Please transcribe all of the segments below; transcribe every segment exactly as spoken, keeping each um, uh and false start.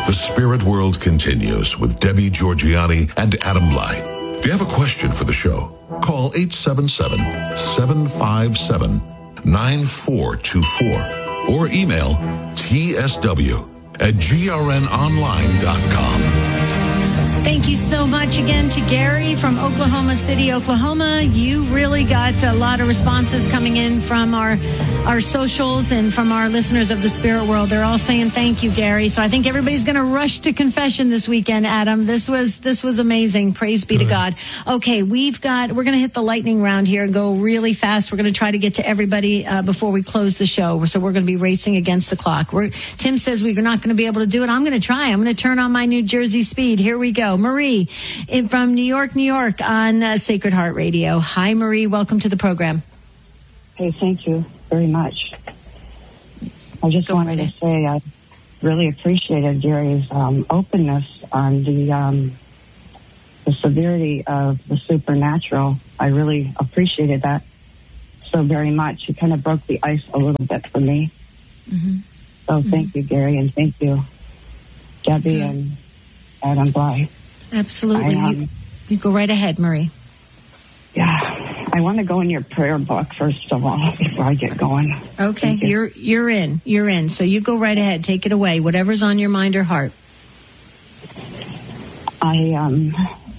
The Spirit World continues with Debbie Georgianni and Adam Bly. If you have a question for the show, call eight seven seven, seven five seven, nine four two four or email t s w at g r n online dot com. Thank you so much again to Gary from Oklahoma City, Oklahoma. You really got a lot of responses coming in from our our socials and from our listeners of the Spirit World. They're all saying thank you, Gary. So I think everybody's going to rush to confession this weekend, Adam. This was this was amazing. Praise be Good. to God. Okay, we've got we're going to hit the lightning round here and go really fast. We're going to try to get to everybody uh, before we close the show. So we're going to be racing against the clock. We're, Tim says we're not going to be able to do it. I'm going to try. I'm going to turn on my New Jersey speed. Here we go. Marie from New York, New York on uh, Sacred Heart Radio. Hi, Marie. Welcome to the program. Hey, thank you very much. I just Go wanted right to say I really appreciated Gary's um, openness on the um, the severity of the supernatural. I really appreciated that so very much. He kind of broke the ice a little bit for me. Mm-hmm. So mm-hmm. thank you, Gary, and thank you, Debbie okay. and Adam Bly. Absolutely. I, um, you, you go right ahead, Marie. Yeah. I want to go in your prayer book, first of all, before I get going. Okay. You. You're you're in. You're in. So you go right ahead. Take it away. Whatever's on your mind or heart. I um,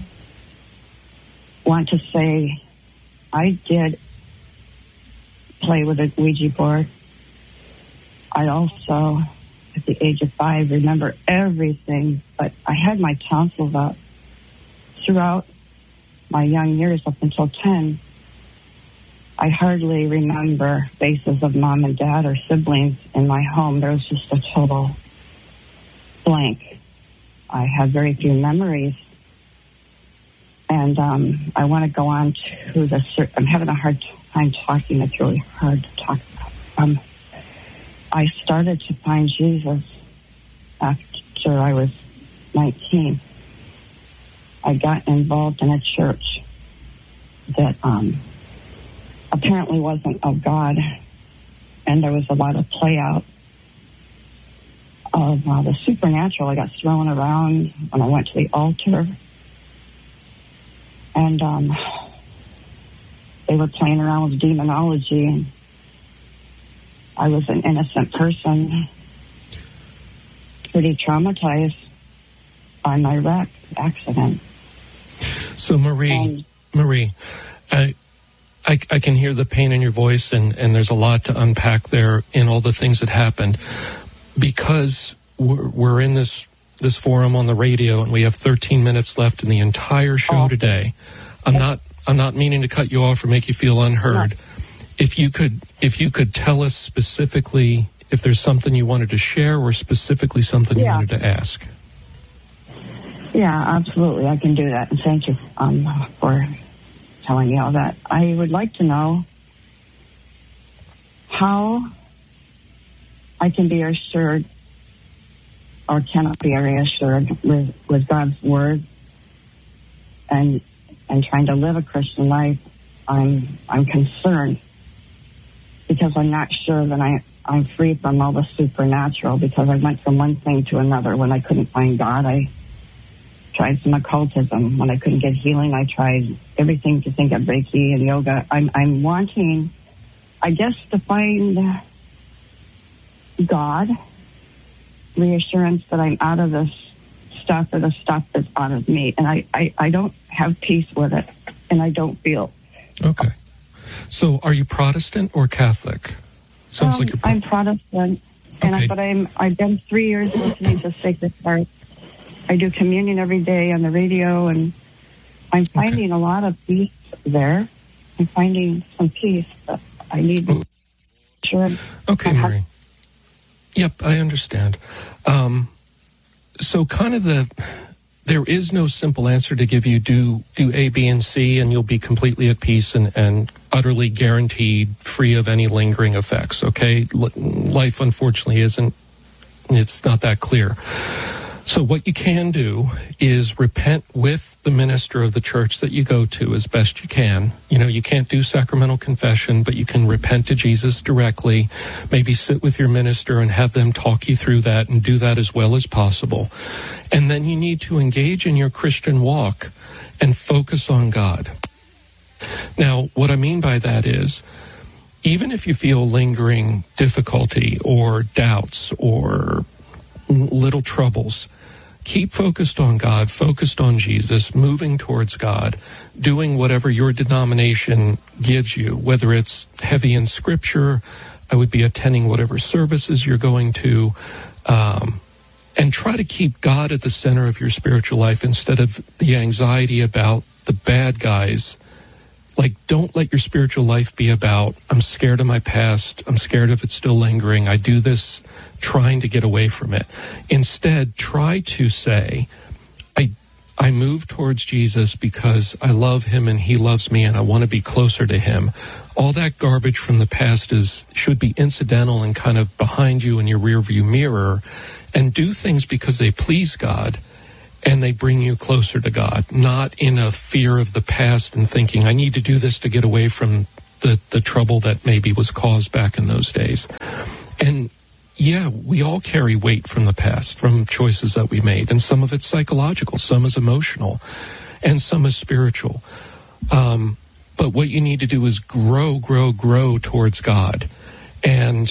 want to say I did play with a Ouija board. I also, at the age of five, remember everything, but I had my tonsils up throughout my young years up until ten. I hardly remember faces of mom and dad or siblings in my home. There was just a total blank. I have very few memories. And um, I want to go on to the... I'm having a hard time talking. It's really hard to talk about. Um, I started to find Jesus after I was nineteen. I got involved in a church that um, apparently wasn't of God, and there was a lot of play out of uh, the supernatural. I got thrown around when I went to the altar, and um, they were playing around with demonology, and I was an innocent person, pretty traumatized by my wreck accident. So, Marie, and, Marie, I, I, I can hear the pain in your voice, and, and there's a lot to unpack there in all the things that happened. Because we're, we're in this this forum on the radio, and we have thirteen minutes left in the entire show oh. today. I'm okay. not I'm not meaning to cut you off or make you feel unheard. No. If you could, if you could tell us specifically if there's something you wanted to share, or specifically something yeah. you wanted to ask. Yeah, absolutely. I can do that. And thank you um, for telling me all that. I would like to know how I can be assured, or cannot be reassured with, with God's word, and and trying to live a Christian life. I'm I'm concerned because I'm not sure that I, I'm free from all the supernatural, because I went from one thing to another. When I couldn't find God, I tried some occultism. When I couldn't get healing, I tried everything to think of Reiki and yoga. I'm, I'm wanting, I guess, to find God, reassurance that I'm out of this stuff, or the stuff that's out of me. And I, I, I don't have peace with it, and I don't feel. Okay. So are you Protestant or Catholic? Sounds um, like you're pro- I'm Protestant, and okay. I, but I'm I've been three years listening to Sacred Heart. I do communion every day on the radio, and I'm finding okay. a lot of peace there. I'm finding some peace, but I need to sure. Okay, Marie. Yep, I understand. Um, so kind of the... There is no simple answer to give you. Do do A, B, and C, and you'll be completely at peace and, and utterly guaranteed free of any lingering effects, okay? L- life, unfortunately, isn't, it's not that clear. So what you can do is repent with the minister of the church that you go to as best you can. You know, you can't do sacramental confession, but you can repent to Jesus directly. Maybe sit with your minister and have them talk you through that and do that as well as possible. And then you need to engage in your Christian walk and focus on God. Now, what I mean by that is, even if you feel lingering difficulty or doubts or little troubles, keep focused on God, focused on Jesus, moving towards God, doing whatever your denomination gives you, whether it's heavy in Scripture, I would be attending whatever services you're going to, um, and try to keep God at the center of your spiritual life instead of the anxiety about the bad guys. Like, don't let your spiritual life be about, I'm scared of my past, I'm scared if it's still lingering, I do this trying to get away from it. Instead, try to say, I I move towards Jesus because I love him and he loves me and I want to be closer to him. All that garbage from the past is should be incidental and kind of behind you in your rearview mirror, and do things because they please God and they bring you closer to God, not in a fear of the past and thinking, I need to do this to get away from the, the trouble that maybe was caused back in those days. And yeah, we all carry weight from the past, from choices that we made, and some of it's psychological, some is emotional, and some is spiritual. Um, but what you need to do is grow, grow, grow towards God. And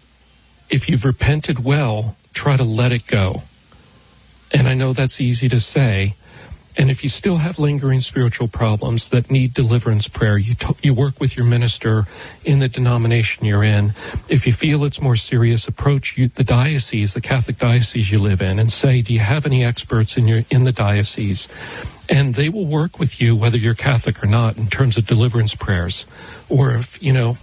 if you've repented well, try to let it go. And I know that's easy to say. And if you still have lingering spiritual problems that need deliverance prayer, you t- you work with your minister in the denomination you're in. If you feel it's more serious, approach you, the diocese, the Catholic diocese you live in, and say, do you have any experts in your in the diocese? And they will work with you, whether you're Catholic or not, in terms of deliverance prayers. Or if, you know,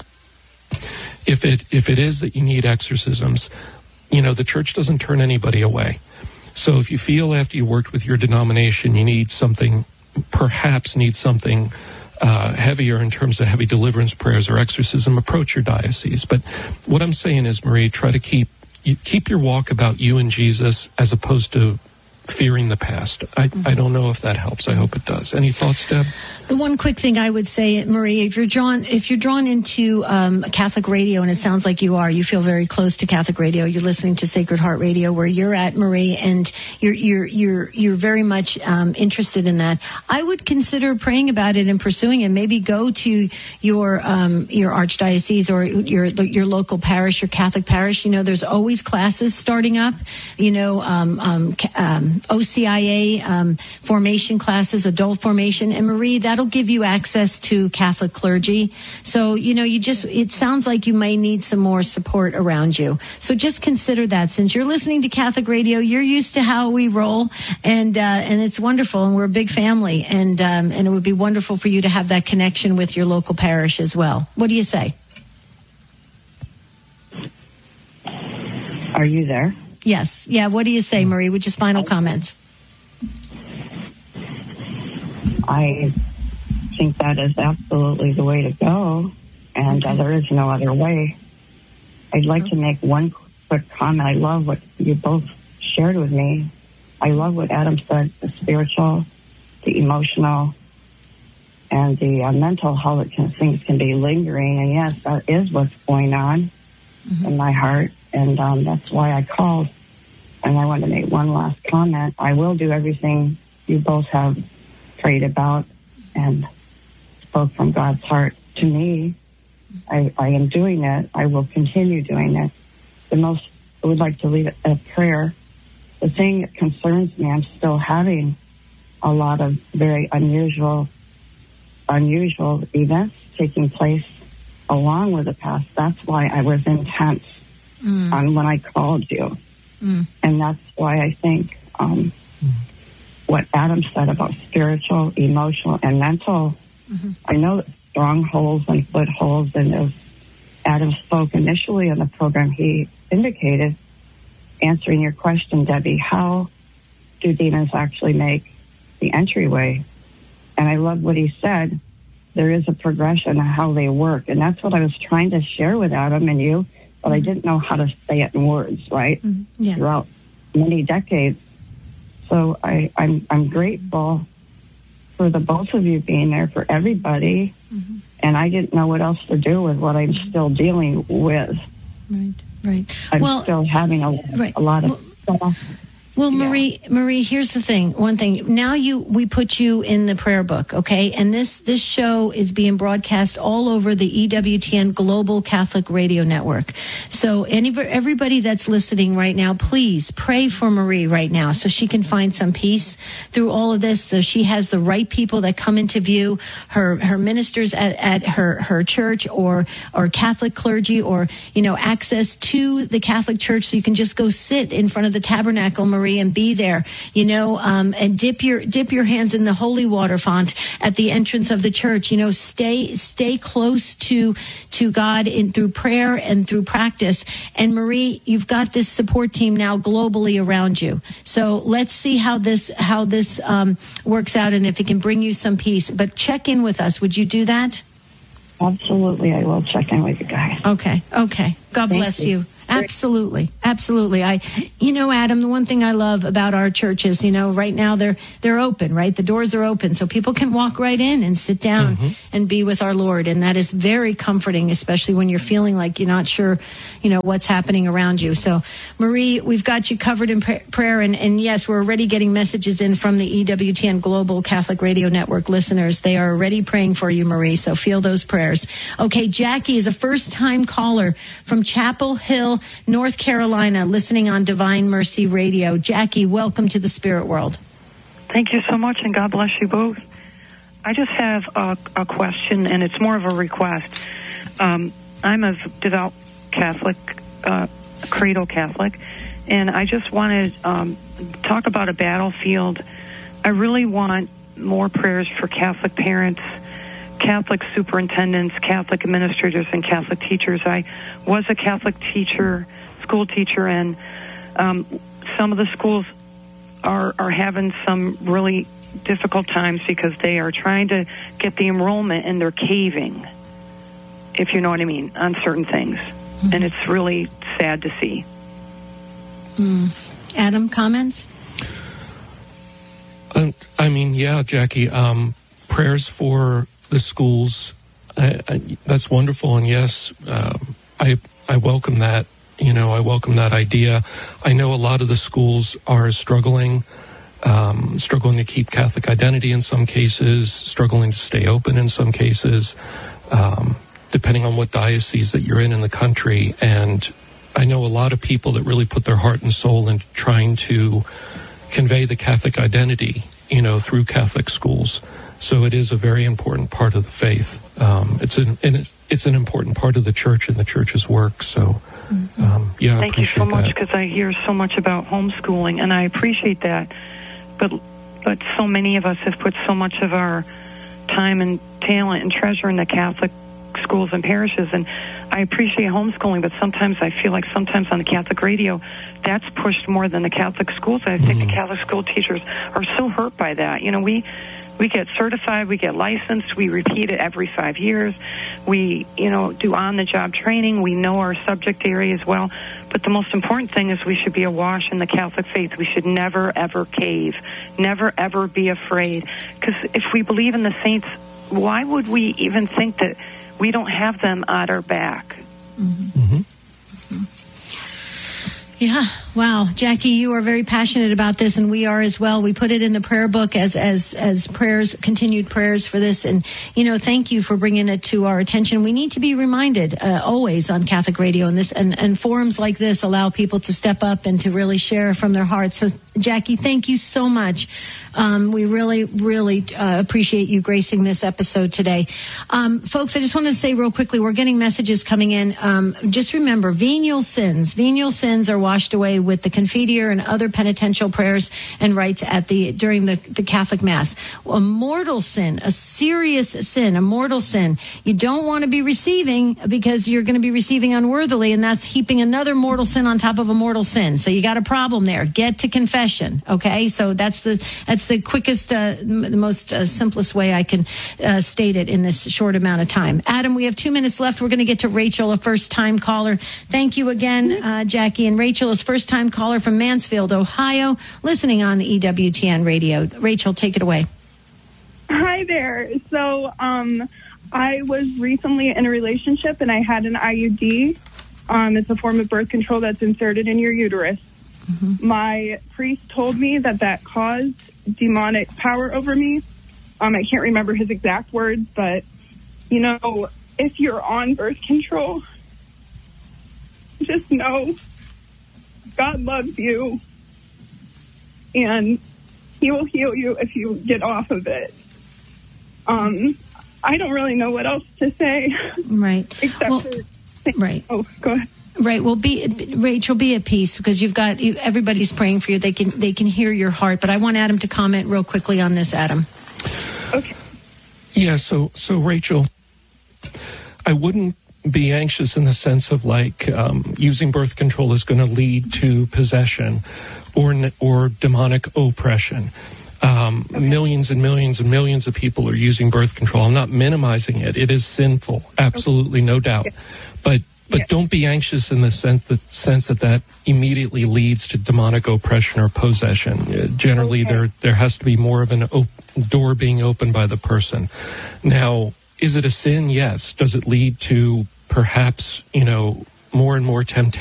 if it if it is that you need exorcisms, you know, the church doesn't turn anybody away. So if you feel after you worked with your denomination you need something, perhaps need something uh, heavier in terms of heavy deliverance prayers or exorcism, approach your diocese. But what I'm saying is, Marie, try to keep you, keep your walk about you and Jesus as opposed to fearing the past. I, mm-hmm. I don't know if that helps. I hope it does. Any thoughts, Deb? The one quick thing I would say, Marie, if you're drawn, if you're drawn into um, Catholic radio, and it sounds like you are, you feel very close to Catholic radio. You're listening to Sacred Heart Radio, where you're at, Marie, and you're you're you're you're very much um, interested in that. I would consider praying about it and pursuing it. Maybe go to your um, your archdiocese or your your local parish, your Catholic parish. You know, there's always classes starting up. You know, um, um, um, O C I A um, formation classes, adult formation, and Marie, that'll give you access to Catholic clergy. So, you know, you just, it sounds like you may need some more support around you. So just consider that. Since you're listening to Catholic radio, you're used to how we roll, and uh, and it's wonderful, and we're a big family, and um, and it would be wonderful for you to have that connection with your local parish as well. What do you say? Are you there? Yes. Yeah. What do you say, Marie? With just final comments. I think that is absolutely the way to go, and Okay. uh, there is no other way. I'd like to make one quick comment. I love what you both shared with me. I love what Adam said, the spiritual, the emotional, and the uh, mental, how it can, things can be lingering. And yes, that is what's going on mm-hmm. in my heart. And um, that's why I called. And I want to make one last comment. I will do everything you both have prayed about and spoke from God's heart to me. I, I am doing it. I will continue doing it. The most, I would like to leave it at prayer. The thing that concerns me, I'm still having a lot of very unusual, unusual events taking place along with the past. That's why I was intense mm. on when I called you. Mm. And that's why I think um, mm. what Adam said about spiritual, emotional, and mental, mm-hmm. I know that strongholds and footholds, and as Adam spoke initially in the program, he indicated, answering your question, Debbie, how do demons actually make the entryway? And I love what he said. There is a progression of how they work. And that's what I was trying to share with Adam and you, but mm-hmm. I didn't know how to say it in words, right? Mm-hmm. Yeah. Throughout many decades, So I, I'm I'm grateful for the both of you being there, for everybody. Mm-hmm. And I didn't know what else to do with what I'm still dealing with. Right, right. I'm well, still having a, right. a lot of well, stuff. Well, Marie, yeah. Marie, here's the thing. One thing. Now you, we put you in the prayer book, okay? And this this show is being broadcast all over the E W T N Global Catholic Radio Network. So, any everybody that's listening right now, please pray for Marie right now, so she can find some peace through all of this. So she has the right people that come into view, her her ministers at, at her her church, or or Catholic clergy, or you know, access to the Catholic Church, so you can just go sit in front of the tabernacle, Marie, and be there, you know, um, and dip your dip your hands in the holy water font at the entrance of the church. You know, stay stay close to to God in through prayer and through practice. And Marie, you've got this support team now globally around you. So let's see how this how this um, works out, and if it can bring you some peace. But check in with us. Would you do that? Absolutely, I will check in with you guys. Okay, okay. God Thank bless you. you. Absolutely. Absolutely. I, you know, Adam, the one thing I love about our churches, you know, right now they're, they're open, right? The doors are open, so people can walk right in and sit down mm-hmm. and be with our Lord. And that is very comforting, especially when you're feeling like you're not sure, you know, what's happening around you. So Marie, we've got you covered in pr- prayer. And, and yes, we're already getting messages in from the E W T N Global Catholic Radio Network listeners. They are already praying for you, Marie. So feel those prayers. Okay. Jackie is a first time caller from Chapel Hill, North Carolina, listening on Divine Mercy Radio. Jackie, welcome to the Spirit World. Thank you so much, and God bless you both. I just have a, a question, and it's more of a request. Um, I'm a devout Catholic, uh, cradle Catholic, and I just want to um, talk about a battlefield. I really want more prayers for Catholic parents, Catholic superintendents, Catholic administrators, and Catholic teachers. I was a Catholic teacher, school teacher, and um, some of the schools are are having some really difficult times because they are trying to get the enrollment and they're caving, if you know what I mean, on certain things. Mm-hmm. And it's really sad to see. Mm. Adam, comments? Uh, I mean, yeah, Jackie, um, prayers for the schools, I, I, that's wonderful. And yes, um, I I welcome that. You know, I welcome that idea. I know a lot of the schools are struggling, um, struggling to keep Catholic identity in some cases, struggling to stay open in some cases, um, depending on what diocese that you're in in the country. And I know a lot of people that really put their heart and soul into trying to convey the Catholic identity, you know, through Catholic schools. So it is a very important part of the faith. Um, it's an and it's an important part of the church and the church's work. So, um, yeah, I Thank you so appreciate much, that. because I hear so much about homeschooling, and I appreciate that. But but so many of us have put so much of our time and talent and treasure in the Catholic schools and parishes, and I appreciate homeschooling, but sometimes I feel like sometimes on the Catholic radio, that's pushed more than the Catholic schools. I think mm-hmm. the Catholic school teachers are so hurt by that. You know, we we get certified, we get licensed, we repeat it every five years. We, you know, do on-the-job training. We know our subject area as well. But the most important thing is we should be awash in the Catholic faith. We should never, ever cave, never, ever be afraid. Because if we believe in the saints, why would we even think that we don't have them at our back? Mm-hmm. Mm-hmm. Yeah. Wow. Jackie, you are very passionate about this, and we are as well. We put it in the prayer book as as as prayers, continued prayers for this. And, you know, thank you for bringing it to our attention. We need to be reminded uh, always on Catholic Radio, and this and, and forums like this allow people to step up and to really share from their hearts. So, Jackie, thank you so much. Um, we really, really uh, appreciate you gracing this episode today. Um, folks, I just want to say real quickly, we're getting messages coming in. Um, just remember, venial sins. Venial sins are washed away with the Confiteor and other penitential prayers and rites at the during the, the Catholic Mass. A mortal sin, a serious sin, a mortal sin, you don't want to be receiving, because you're going to be receiving unworthily, and that's heaping another mortal sin on top of a mortal sin. So you got a problem there. Get to confession, okay? So that's the that's the quickest, uh, the most uh, simplest way I can uh, state it in this short amount of time. Adam, we have two minutes left. We're going to get to Rachel, a first-time caller. Thank you again, uh, Jackie. And Rachel, Rachel is first-time caller from Mansfield, Ohio, listening on the E W T N radio. Rachel, take it away. Hi there. So um, I was recently in a relationship, and I had an I U D. Um, it's a form of birth control that's inserted in your uterus. Mm-hmm. My priest told me that that caused demonic power over me. Um, I can't remember his exact words, but, you know, if you're on birth control, just know God loves you, and he will heal you if you get off of it. Um, I don't really know what else to say. Right. Except well, for... Right. Oh, go ahead. Right. Well, be Rachel, be at peace, because you've got you, everybody's praying for you. They can they can hear your heart. But I want Adam to comment real quickly on this, Adam. Okay. Yeah. So so Rachel, I wouldn't be anxious in the sense of like um, using birth control is going to lead to possession or or demonic oppression. Um, okay. Millions and millions and millions of people are using birth control. I'm not minimizing it. It is sinful, absolutely, okay. No doubt. Yeah. But but yeah. Don't be anxious in the sense that sense that that immediately leads to demonic oppression or possession. Uh, generally, okay. there there has to be more of an op- door being opened by the person. Now, is it a sin? Yes. Does it lead to perhaps, you know, more and more temptation?